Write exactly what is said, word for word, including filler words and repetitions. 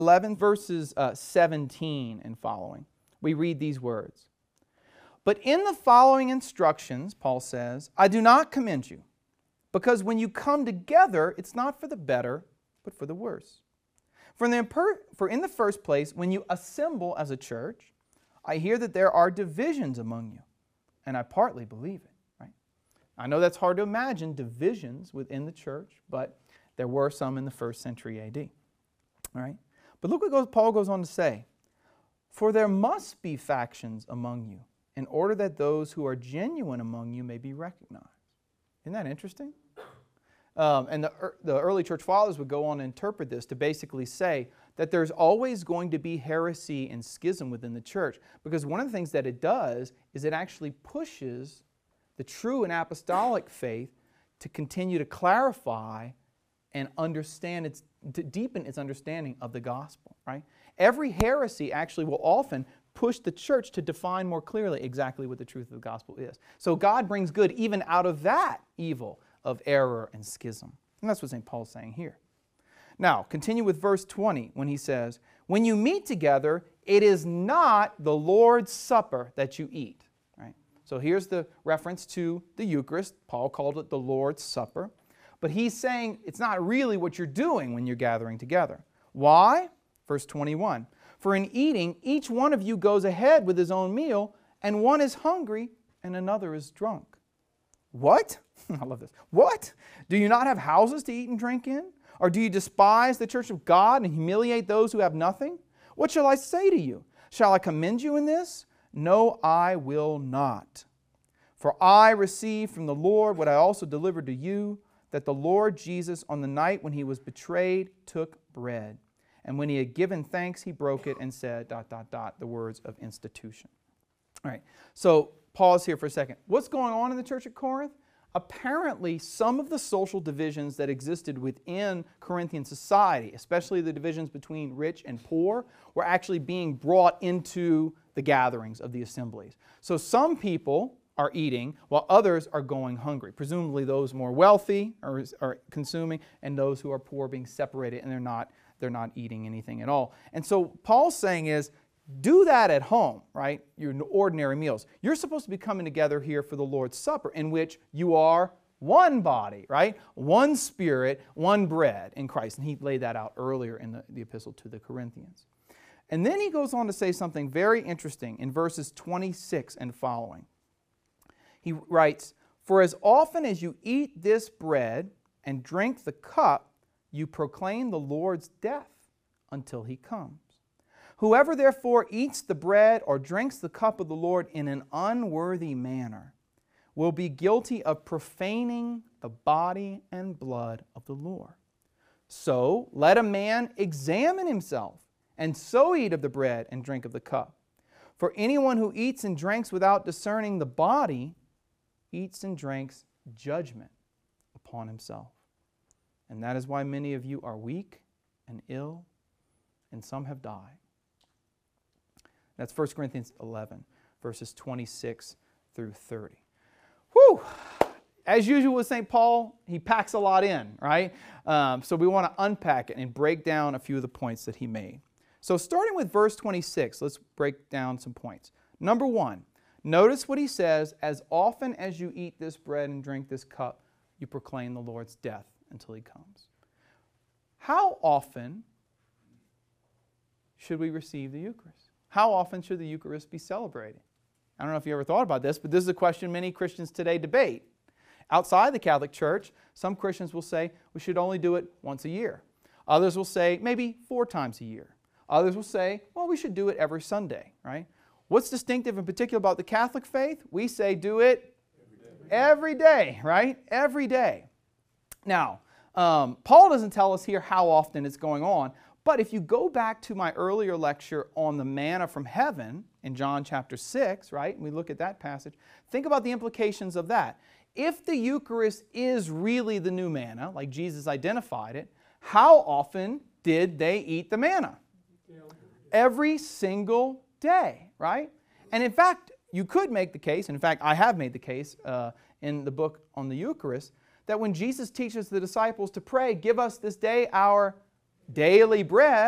eleven, verses uh, seventeen and following, we read these words. But in the following instructions, Paul says, I do not commend you, because when you come together, it's not for the better, but for the worse. For in the, for in the first place, when you assemble as a church, I hear that there are divisions among you, and I partly believe it. Right? I know that's hard to imagine, divisions within the church, but there were some in the first century A D. All right? But look what goes, Paul goes on to say. For there must be factions among you, in order that those who are genuine among you may be recognized. Isn't that interesting? Um, and the, the early church fathers would go on to interpret this to basically say that there's always going to be heresy and schism within the church, because one of the things that it does is it actually pushes the true and apostolic faith to continue to clarify and understand its, to deepen its understanding of the gospel, right? Every heresy actually will often push the church to define more clearly exactly what the truth of the gospel is. So God brings good even out of that evil of error and schism. And that's what Saint Paul's saying here. Now, continue with verse twenty when he says, when you meet together, it is not the Lord's Supper that you eat. Right? So here's the reference to the Eucharist. Paul called it the Lord's Supper. But he's saying it's not really what you're doing when you're gathering together. Why? Verse twenty-one. For in eating, each one of you goes ahead with his own meal, and one is hungry and another is drunk. What? I love this. What? Do you not have houses to eat and drink in? Or do you despise the church of God and humiliate those who have nothing? What shall I say to you? Shall I commend you in this? No, I will not. For I received from the Lord what I also delivered to you, that the Lord Jesus, on the night when he was betrayed, took bread. And when he had given thanks, he broke it and said, dot, dot, dot, the words of institution. All right, so pause here for a second. What's going on in the church at Corinth? Apparently, some of the social divisions that existed within Corinthian society, especially the divisions between rich and poor, were actually being brought into the gatherings of the assemblies. So some people are eating while others are going hungry. Presumably those more wealthy are, are consuming, and those who are poor being separated, and they're not they're not eating anything at all. And so Paul's saying is, do that at home, right? Your ordinary meals. You're supposed to be coming together here for the Lord's Supper, in which you are one body, right? One spirit, one bread in Christ. And he laid that out earlier in the, the epistle to the Corinthians. And then he goes on to say something very interesting in verses twenty-six and following. He writes, for as often as you eat this bread and drink the cup, you proclaim the Lord's death until he comes. Whoever therefore eats the bread or drinks the cup of the Lord in an unworthy manner will be guilty of profaning the body and blood of the Lord. So let a man examine himself, and so eat of the bread and drink of the cup. For anyone who eats and drinks without discerning the body eats and drinks judgment upon himself. And that is why many of you are weak and ill, and some have died. That's First Corinthians eleven, verses twenty-six through thirty. Whew! As usual with Saint Paul, he packs a lot in, right? Um, so we want to unpack it and break down a few of the points that he made. So starting with verse twenty-six, let's break down some points. Number one, notice what he says, as often as you eat this bread and drink this cup, you proclaim the Lord's death until he comes. How often should we receive the Eucharist? How often should the Eucharist be celebrated? I don't know if you ever thought about this, but this is a question many Christians today debate. Outside the Catholic Church, some Christians will say we should only do it once a year. Others will say maybe four times a year. Others will say, well, we should do it every Sunday, right? What's distinctive in particular about the Catholic faith? We say do it every day, every day right? Every day. Now, um, Paul doesn't tell us here how often it's going on, but if you go back to my earlier lecture on the manna from heaven in John chapter six, right, and we look at that passage, think about the implications of that. If the Eucharist is really the new manna, like Jesus identified it, how often did they eat the manna? Every single day, right? And in fact, you could make the case, and in fact, I have made the case uh, in the book on the Eucharist, that when Jesus teaches the disciples to pray, give us this day our daily bread,